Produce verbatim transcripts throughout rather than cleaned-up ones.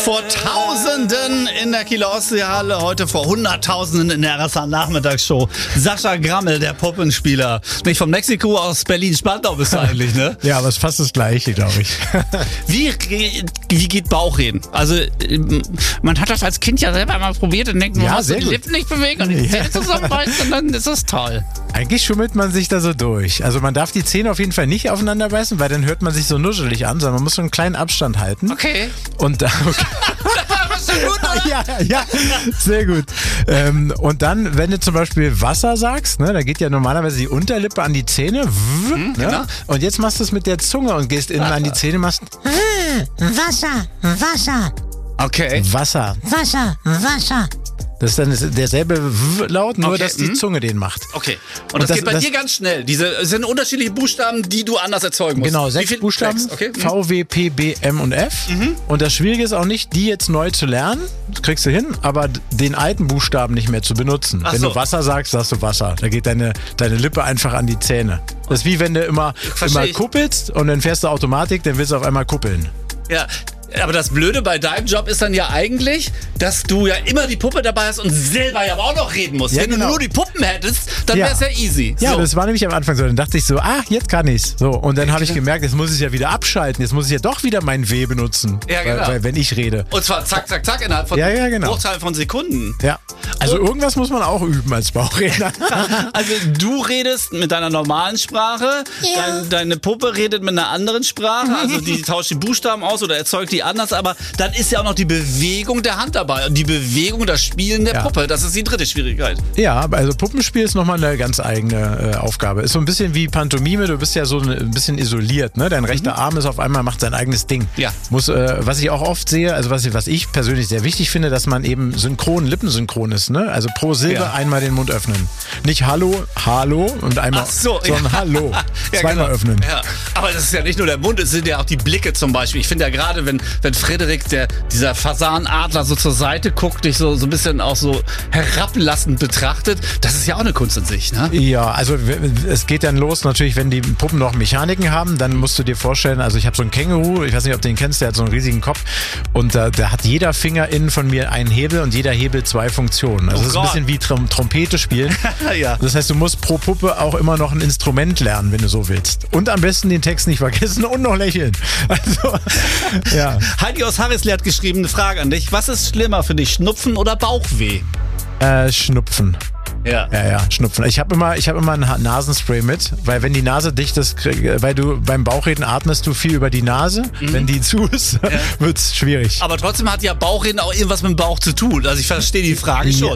Vor Tausenden in der Kieler Ostseehalle, heute vor Hunderttausenden in der R S A-Nachmittagsshow. Sascha Grammel, der Puppenspieler. Nicht von Mexiko, aus Berlin-Spandau bist du eigentlich, ne? Ja, aber es ist fast das Gleiche, glaube ich. Wie, wie geht Bauchreden? Also, man hat das als Kind ja selber mal probiert und denkt, man Ja, muss sehr die gut. Lippen nicht bewegen und die Zähne zusammenbeißen und dann ist das toll. Eigentlich schummelt man sich da so durch. Also man darf die Zähne auf jeden Fall nicht aufeinander beißen, weil dann hört man sich so nuschelig an, sondern man muss so einen kleinen Abstand halten. Okay. Und da, okay. Das ist gut, oder? ja, ja, sehr gut. Ähm, und dann, wenn du zum Beispiel Wasser sagst, ne, da geht ja normalerweise die Unterlippe an die Zähne. Wff, Mhm, ne? genau. Und jetzt machst du es mit der Zunge und gehst innen an die Zähne, machst Wasser, Wasser, Okay. Wasser. Wasser, Wasser. Das ist dann derselbe W-Laut, nur Okay, dass die mhm. Zunge den macht. Okay. Und, Und das, das- geht bei das- dir ganz schnell. Diese es sind unterschiedliche Buchstaben, die du anders erzeugen musst. Genau, Wie sechs viel? Buchstaben, Sechs, okay. Mhm. V, W, P, B, M und F. Und das Schwierige ist auch nicht, die jetzt neu zu lernen, das kriegst du hin, aber d- den alten Buchstaben nicht mehr zu benutzen. Ach Wenn so. du Wasser sagst, sagst du Wasser. Da geht deine, deine Lippe einfach an die Zähne. Das ist wie wenn du immer, Versteh immer ich. kuppelst und dann fährst du Automatik, dann willst du auf einmal kuppeln. Ja. Aber das Blöde bei deinem Job ist dann ja eigentlich, dass du ja immer die Puppe dabei hast und selber ja aber auch noch reden musst. Ja, Wenn du genau. nur die Puppen hättest, dann Ja. wäre es ja easy. Ja, so. das war nämlich am Anfang so. Dann dachte ich so, ach, jetzt kann ich's. So, und dann habe ich gemerkt, jetzt muss ich ja wieder abschalten. Jetzt muss ich ja doch wieder mein W benutzen. Ja, genau. weil, weil, wenn ich rede. Und zwar zack, zack, zack innerhalb von Ja, ja, genau. Bruchteilen von Sekunden. Ja. Also irgendwas muss man auch üben als Bauchredner. Also du redest mit deiner normalen Sprache, Ja. dein, deine Puppe redet mit einer anderen Sprache, also die tauscht die Buchstaben aus oder erzeugt die anders, aber dann ist ja auch noch die Bewegung der Hand dabei und die Bewegung, das Spielen der Ja. Puppe, das ist die dritte Schwierigkeit. Ja, also Puppenspiel ist nochmal eine ganz eigene äh, Aufgabe. Ist so ein bisschen wie Pantomime, du bist ja so ein bisschen isoliert, ne? Dein rechter Arm ist auf einmal, macht sein eigenes Ding. Ja. Muss, äh, was ich auch oft sehe, also was ich, was ich persönlich sehr wichtig finde, dass man eben synchron, lippensynchron ist, ne? Also pro Silbe Ja. einmal den Mund öffnen. Nicht Hallo, Hallo und einmal, Ach so, sondern ja. Hallo. Ja, Zweimal genau. öffnen. Ja. Aber das ist ja nicht nur der Mund, es sind ja auch die Blicke zum Beispiel. Ich finde ja gerade, wenn, wenn Frederik, der, dieser Fasanadler so zur Seite guckt, dich so, so ein bisschen auch so herablassend betrachtet, das ist ja auch eine Kunst in sich, ne? Ja, also w- es geht dann los natürlich, wenn die Puppen noch Mechaniken haben, dann musst du dir vorstellen, also ich habe so einen Känguru, ich weiß nicht, ob du den kennst, der hat so einen riesigen Kopf und da, da hat jeder Finger innen von mir einen Hebel und jeder Hebel zwei Funktionen. Also Oh es ist ein Gott. bisschen wie Trom Trompete spielen. Ja. Das heißt, du musst pro Puppe auch immer noch ein Instrument lernen, wenn du so willst. Und am besten den Text nicht vergessen und noch lächeln. Also, ja. Heidi aus Harrislee hat geschrieben, eine Frage an dich. Was ist schlimmer für dich, Schnupfen oder Bauchweh? Äh, Schnupfen. Ja. Ja, ja, Schnupfen. Ich habe immer, ich habe immer ein Ha- Nasenspray mit, weil wenn die Nase dicht ist, krieg, weil du beim Bauchreden atmest du viel über die Nase. Wenn die zu ist, wird's schwierig. Aber trotzdem hat ja Bauchreden auch irgendwas mit dem Bauch zu tun. Also ich verstehe die Frage schon.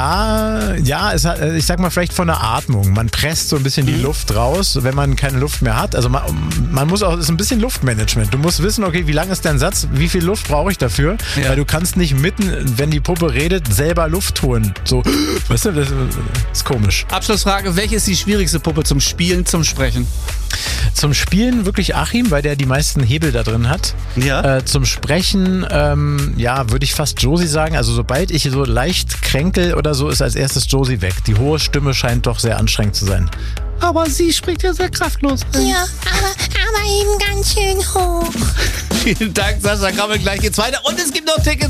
Ja, ja, es hat, ich sag mal vielleicht von der Atmung. Man presst so ein bisschen die Luft raus, wenn man keine Luft mehr hat. Also man, man muss auch, es ist ein bisschen Luftmanagement. Du musst wissen, okay, wie lang ist dein Satz, wie viel Luft brauche ich dafür? Ja. Weil du kannst nicht mitten, wenn die Puppe redet, selber Luft holen. So, weißt du, das ist komisch. Abschlussfrage, welche ist die schwierigste Puppe zum Spielen, zum Sprechen? Zum Spielen wirklich Achim, weil der die meisten Hebel da drin hat. Ja. Äh, zum Sprechen, ähm, ja, würde ich fast Josie sagen. Also sobald ich so leicht kränkel oder so, ist als erstes Josie weg. Die hohe Stimme scheint doch sehr anstrengend zu sein. Aber sie spricht ja sehr kraftlos. Ja, aber, aber eben ganz schön hoch. Vielen Dank, Sascha Grammel. Gleich geht's weiter und es gibt noch Tickets